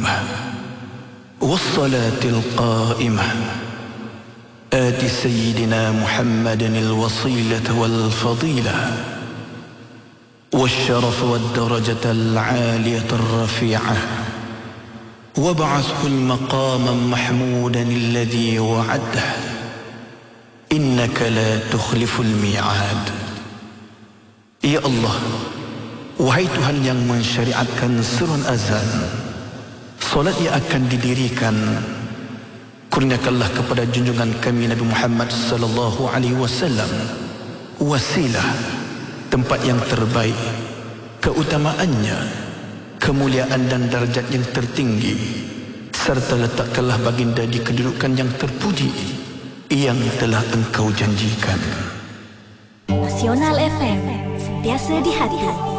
والصلاة القائمة آت سيدنا محمد الوصيلة والفضيلة والشرف والدرجة العالية الرفيعة وابعثه المقاما محمودا الذي وعده إنك لا تخلف الميعاد. Ya Allah, wahai Tuhan yang mensyariatkan seruan azan, solat yang akan didirikan, kurniakanlah kepada junjungan kami Nabi Muhammad sallallahu alaihi wasallam wasilah, tempat yang terbaik, keutamaannya, kemuliaan dan darjat yang tertinggi, serta letakkanlah baginda di kedudukan yang terpuji yang telah Engkau janjikan. Nasional FM, sentiasa di hati.